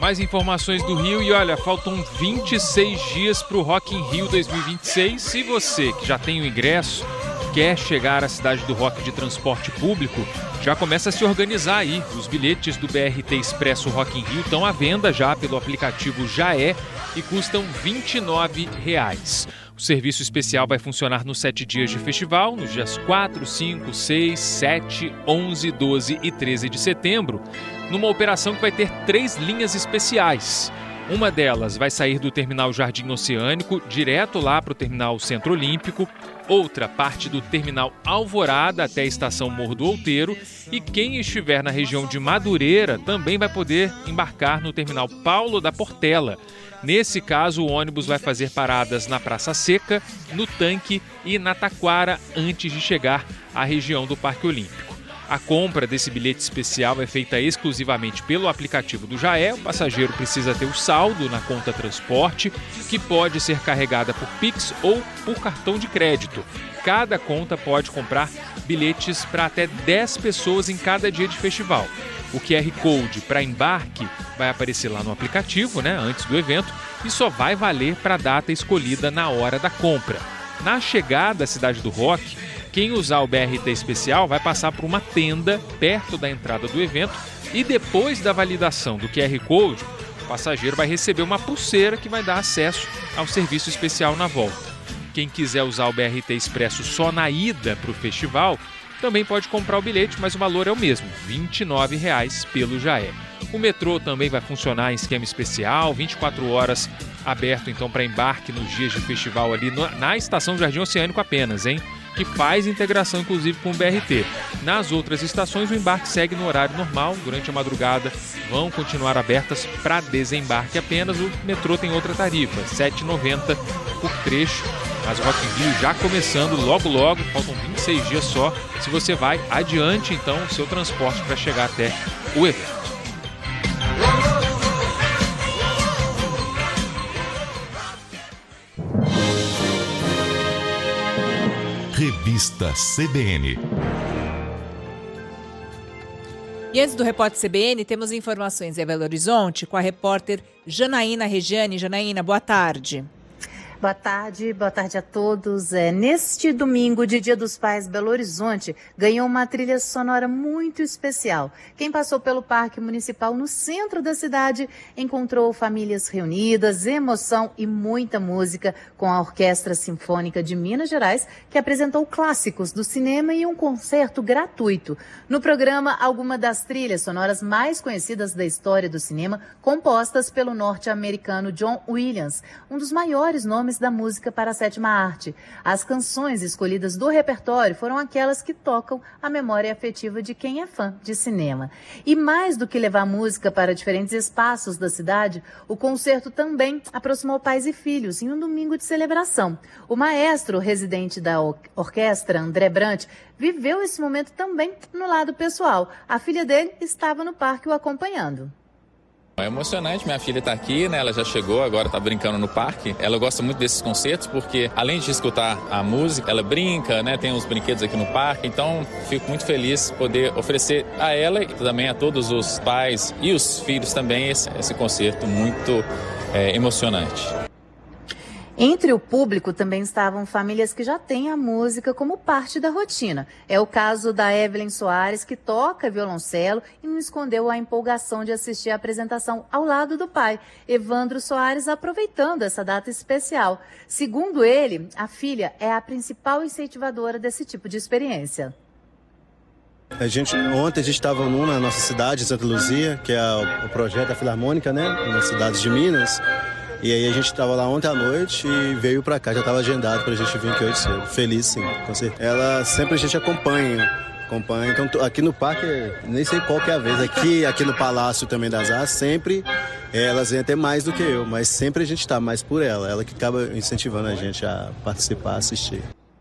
Mais informações do Rio e olha, faltam 26 dias para o Rock in Rio 2026. Se você que já tem o ingresso quer chegar à cidade do rock de transporte público, já começa a se organizar aí. Os bilhetes do BRT Expresso Rock in Rio estão à venda já pelo aplicativo Jaé e custam R$ 29,00. O serviço especial vai funcionar nos 7 dias de festival, nos dias 4, 5, 6, 7, 11, 12 e 13 de setembro, numa operação que vai ter 3 linhas especiais. Uma delas vai sair do terminal Jardim Oceânico, direto lá para o terminal Centro Olímpico. Outra parte do terminal Alvorada até a estação Morro do Outeiro. E quem estiver na região de Madureira também vai poder embarcar no terminal Paulo da Portela. Nesse caso, o ônibus vai fazer paradas na Praça Seca, no Tanque e na Taquara antes de chegar à região do Parque Olímpico. A compra desse bilhete especial é feita exclusivamente pelo aplicativo do Jaé. O passageiro precisa ter o saldo na conta transporte, que pode ser carregada por Pix ou por cartão de crédito. Cada conta pode comprar bilhetes para até 10 pessoas em cada dia de festival. O QR Code para embarque vai aparecer lá no aplicativo, antes do evento, e só vai valer para a data escolhida na hora da compra. Na chegada à Cidade do Rock, quem usar o BRT especial vai passar por uma tenda perto da entrada do evento e depois da validação do QR Code, o passageiro vai receber uma pulseira que vai dar acesso ao serviço especial na volta. Quem quiser usar o BRT Expresso só na ida para o festival, também pode comprar o bilhete, mas o valor é o mesmo, R$ 29,00 pelo Jaé. O metrô também vai funcionar em esquema especial, 24 horas aberto então para embarque nos dias de festival ali na estação Jardim Oceânico apenas, que faz integração inclusive com o BRT. Nas outras estações, o embarque segue no horário normal. Durante a madrugada vão continuar abertas para desembarque apenas. O metrô tem outra tarifa, R$ 7,90 por trecho. Mas o Rock in Rio já começando logo, faltam 26 dias só. Se você vai, adiante então o seu transporte para chegar até o evento. Revista CBN. E antes do Repórter CBN, temos informações em Belo Horizonte com a repórter Janaína Regiane. Janaína, boa tarde. Boa tarde a todos. Neste domingo de Dia dos Pais, Belo Horizonte ganhou uma trilha sonora muito especial. Quem passou pelo Parque Municipal no centro da cidade encontrou famílias reunidas, emoção e muita música com a Orquestra Sinfônica de Minas Gerais, que apresentou clássicos do cinema e um concerto gratuito. No programa, algumas das trilhas sonoras mais conhecidas da história do cinema, compostas pelo norte-americano John Williams, um dos maiores nomes da música para a sétima arte. As canções escolhidas do repertório foram aquelas que tocam a memória afetiva de quem é fã de cinema. E mais do que levar música para diferentes espaços da cidade, o concerto também aproximou pais e filhos em um domingo de celebração. O maestro residente da orquestra, André Brant, viveu esse momento também no lado pessoal. A filha dele estava no parque o acompanhando. É emocionante, minha filha está aqui, ela já chegou, agora está brincando no parque. Ela gosta muito desses concertos porque, além de escutar a música, ela brinca, tem uns brinquedos aqui no parque. Então, fico muito feliz poder oferecer a ela e também a todos os pais e os filhos também esse concerto muito emocionante. Entre o público também estavam famílias que já têm a música como parte da rotina. É o caso da Evelyn Soares, que toca violoncelo e não escondeu a empolgação de assistir a apresentação ao lado do pai, Evandro Soares, aproveitando essa data especial. Segundo ele, a filha é a principal incentivadora desse tipo de experiência. Ontem a gente estava na nossa cidade, Santa Luzia, que é o projeto da Filarmônica, nas cidades de Minas. E aí a gente estava lá ontem à noite e veio pra cá, já estava agendado pra gente vir aqui hoje cedo. Feliz, sim, com certeza. Ela sempre a gente acompanha. Então aqui no parque, nem sei qual que é a vez, aqui no Palácio também das Artes, sempre elas vêm até mais do que eu, mas sempre a gente está mais por ela que acaba incentivando a gente a participar, a assistir.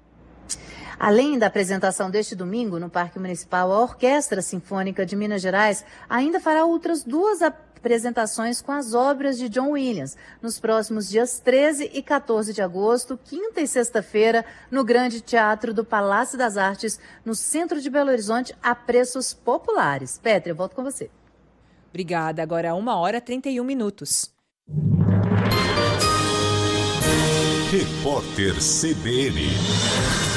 Além da apresentação deste domingo no Parque Municipal, a Orquestra Sinfônica de Minas Gerais ainda fará outras 2 apresentações com as obras de John Williams, nos próximos dias 13 e 14 de agosto, quinta e sexta-feira, no Grande Teatro do Palácio das Artes, no centro de Belo Horizonte, a preços populares. Pétria, eu volto com você. Obrigada. Agora 1h31. Repórter CBN.